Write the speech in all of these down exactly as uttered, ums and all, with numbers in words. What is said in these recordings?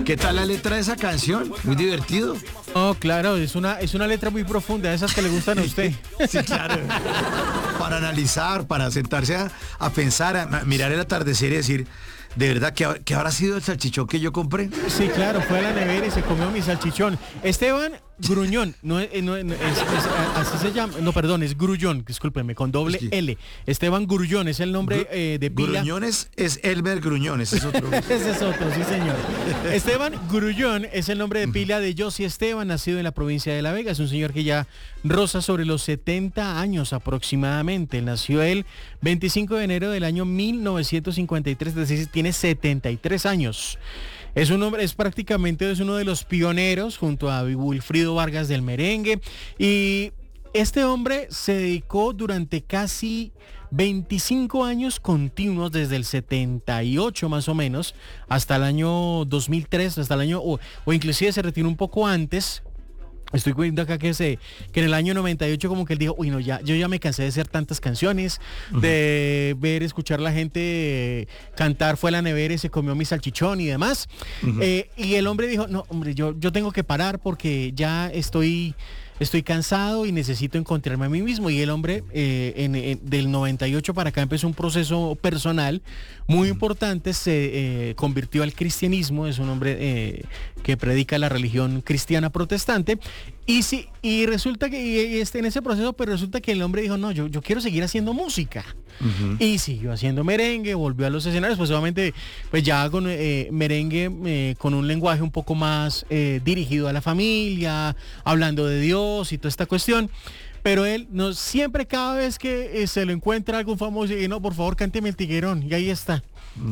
¿Qué tal la letra de esa canción? Muy divertido. Oh, claro, es una, es una letra muy profunda, esas que le gustan a usted. Sí, claro. Para analizar, para sentarse a, a pensar, a, a mirar el atardecer y decir, ¿de verdad que, que habrá sido el salchichón que yo compré? Sí, claro, fue a la nevera y se comió mi salchichón. Esteban Gruñón, no, es, no, no, es, es, así se llama, no, perdón, es Grullón, discúlpeme, con doble Sí. L. Esteban Grullón es el nombre eh, de pila. Gruñón es, es Elmer Gruñón, ese es otro. Ese es otro, sí señor. Esteban Grullón es el nombre de pila de Josy Esteban, nacido en la provincia de La Vega. Es un señor que ya roza sobre los setenta años aproximadamente. Nació el veinticinco de enero del año mil novecientos cincuenta y tres, es decir, tiene setenta y tres años. Es un hombre, es prácticamente es uno de los pioneros junto a Wilfrido Vargas del merengue, y este hombre se dedicó durante casi veinticinco años continuos, desde el setenta y ocho más o menos hasta el año dos mil tres, hasta el año o, o inclusive se retiró un poco antes. Estoy viendo acá que se que en el año noventa y ocho como que él dijo, uy no, ya, yo ya me cansé de hacer tantas canciones, uh-huh. de ver, escuchar la gente eh, cantar, fue a la nevera y se comió mi salchichón y demás. Uh-huh. Eh, y el hombre dijo, no, hombre, yo, yo tengo que parar porque ya estoy... Estoy cansado y necesito encontrarme a mí mismo. Y el hombre eh, en, en, del noventa y ocho para acá empezó un proceso personal muy importante. Se eh, convirtió al cristianismo. Es un hombre eh, que predica la religión cristiana protestante. Y sí, y resulta que y este, en ese proceso, pero resulta que el hombre dijo, no, yo, yo quiero seguir haciendo música. Uh-huh. Y siguió haciendo merengue, volvió a los escenarios, pues obviamente pues ya con eh, merengue eh, con un lenguaje un poco más eh, dirigido a la familia, hablando de Dios y toda esta cuestión. Pero él no siempre, cada vez que eh, se lo encuentra algún famoso, y no, por favor, cánteme el tiguerón, y ahí está. Mm.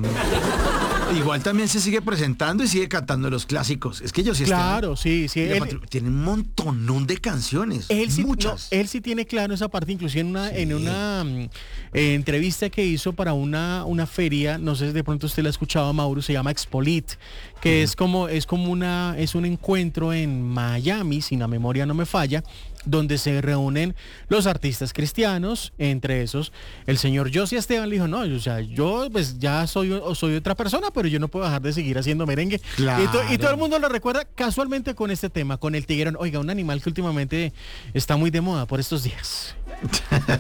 Igual también se sigue presentando y sigue cantando los clásicos. Es que ellos sí Claro, están, sí, sí. Él, él, tienen un montonón de canciones. Él sí, muchas. No, él sí tiene claro esa parte, inclusive en una, sí. en una eh, entrevista que hizo para una, una feria, no sé si de pronto usted la ha escuchado, Mauro, se llama Expolit, que uh-huh. es como, es como una, es un encuentro en Miami, si la memoria no me falla, donde se reúnen los artistas cristianos, entre esos el señor Josy Esteban le dijo, no, o sea, yo pues ya soy, soy otra persona, pero yo no puedo dejar de seguir haciendo merengue. Claro. Y, to, y todo el mundo lo recuerda casualmente con este tema, con el tiguerón. Oiga, un animal que últimamente está muy de moda por estos días.